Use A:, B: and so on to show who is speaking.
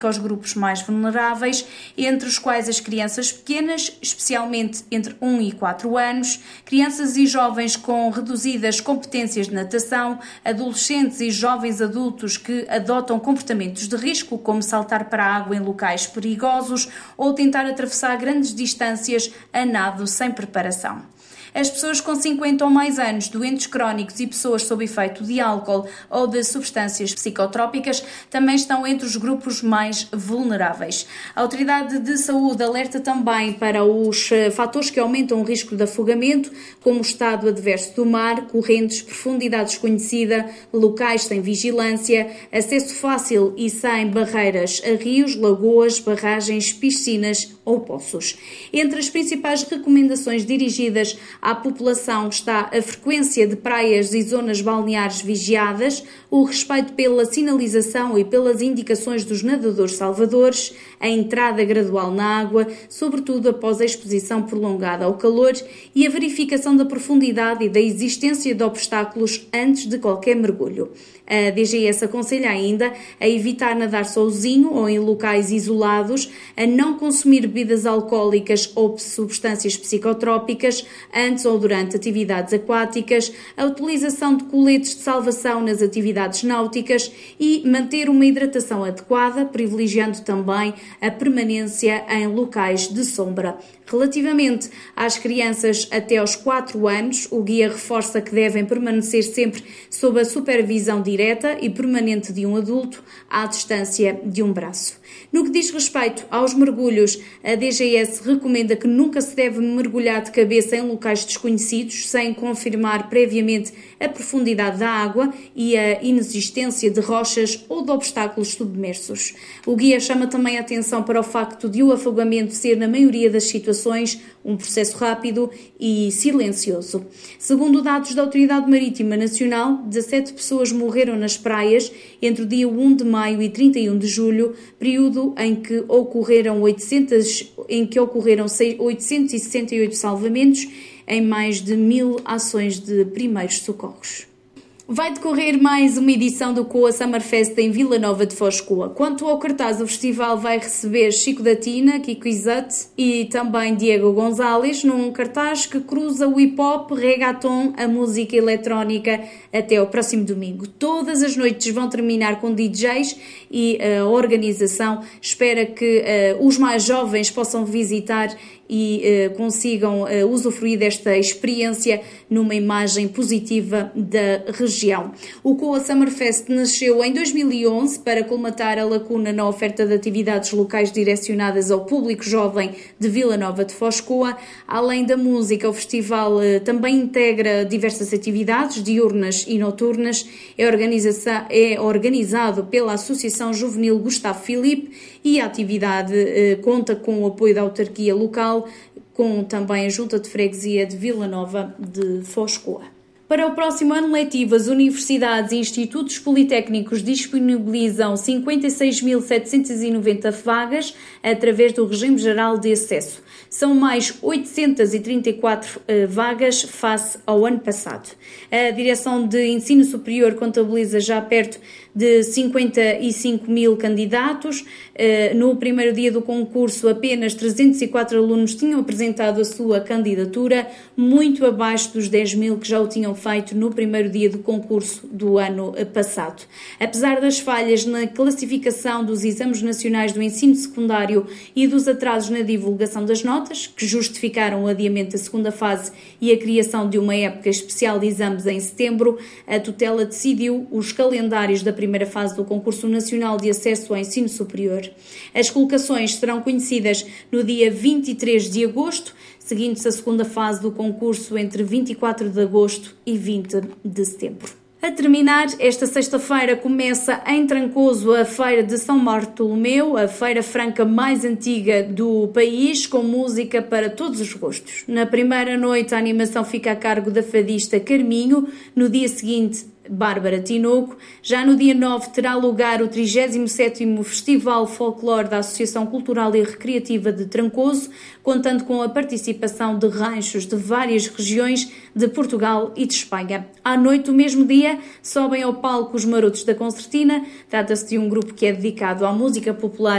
A: aos grupos mais vulneráveis, entre os quais as crianças pequenas, especialmente entre 1 e 4 anos, crianças e jovens com reduzidas competências de natação, adolescentes e jovens adultos que adotam comportamentos de risco, como saltar para a água em locais perigosos ou tentar atravessar grandes distâncias a nado sem preparação. As pessoas com 50 ou mais anos, doentes crónicos e pessoas sob efeito de álcool ou de substâncias psicotrópicas também estão entre os grupos mais vulneráveis. A Autoridade de Saúde alerta também para os fatores que aumentam o risco de afogamento, como o estado adverso do mar, correntes, profundidade desconhecida, locais sem vigilância, acesso fácil e sem barreiras a rios, lagoas, barragens, piscinas ou poços. Entre as principais recomendações dirigidas à população está a frequência de praias e zonas balneares vigiadas, o respeito pela sinalização e pelas indicações dos nadadores salvadores, a entrada gradual na água, sobretudo após a exposição prolongada ao calor, e a verificação da profundidade e da existência de obstáculos antes de qualquer mergulho. A DGS aconselha ainda a evitar nadar sozinho ou em locais isolados, a não consumir bebidas alcoólicas ou substâncias psicotrópicas antes ou durante atividades aquáticas, a utilização de coletes de salvação nas atividades náuticas e manter uma hidratação adequada, privilegiando também a permanência em locais de sombra. Relativamente às crianças até aos 4 anos, o guia reforça que devem permanecer sempre sob a supervisão direta e permanente de um adulto, à distância de um braço. No que diz respeito aos mergulhos, a DGS recomenda que nunca se deve mergulhar de cabeça em locais desconhecidos, sem confirmar previamente a profundidade da água e a inexistência de rochas ou de obstáculos submersos. O guia chama também a atenção para o facto de o afogamento ser, na maioria das situações, um processo rápido e silencioso. Segundo dados da Autoridade Marítima Nacional, 17 pessoas morreram nas praias entre o dia 1 de maio e 31 de julho, período em que ocorreram 868 salvamentos em mais de 1000 ações de primeiros socorros. Vai decorrer mais uma edição do COA Summerfest em Vila Nova de Foz Coa. Quanto ao cartaz, o festival vai receber Chico da Tina, Kiko Izate e também Diego Gonzalez, num cartaz que cruza o hip-hop, reggaeton, a música eletrónica até ao próximo domingo. Todas as noites vão terminar com DJs e a organização espera que os mais jovens possam visitar e consigam usufruir desta experiência numa imagem positiva da região. O COA Summerfest nasceu em 2011 para colmatar a lacuna na oferta de atividades locais direcionadas ao público jovem de Vila Nova de Foz Coa. Além da música, o festival também integra diversas atividades diurnas e noturnas. É organizado pela Associação Juvenil Gustavo Filipe e a atividade conta com o apoio da autarquia local, com também a Junta de Freguesia de Vila Nova de Foz Coa. Para o próximo ano letivo, as universidades e institutos politécnicos disponibilizam 56.790 vagas através do regime geral de acesso. São mais 834 vagas face ao ano passado. A Direção de Ensino Superior contabiliza já perto de 55 mil candidatos. No primeiro dia do concurso, apenas 304 alunos tinham apresentado a sua candidatura, muito abaixo dos 10 mil que já o tinham feito no primeiro dia do concurso do ano passado. Apesar das falhas na classificação dos exames nacionais do ensino secundário e dos atrasos na divulgação das notas, que justificaram o adiamento da segunda fase e a criação de uma época especial de exames em setembro, a tutela decidiu os calendários da primeira fase do concurso nacional de acesso ao ensino superior. As colocações serão conhecidas no dia 23 de agosto, seguindo-se a segunda fase do concurso entre 24 de agosto e 20 de setembro. A terminar, esta sexta-feira começa em Trancoso a Feira de São Bartolomeu, a feira franca mais antiga do país, com música para todos os gostos. Na primeira noite, a animação fica a cargo da fadista Carminho. No dia seguinte, Bárbara Tinoco. Já no dia 9 terá lugar o 37º Festival Folclore da Associação Cultural e Recreativa de Trancoso, contando com a participação de ranchos de várias regiões de Portugal e de Espanha. À noite do mesmo dia, sobem ao palco os Marotos da Concertina. Trata-se de um grupo que é dedicado à música popular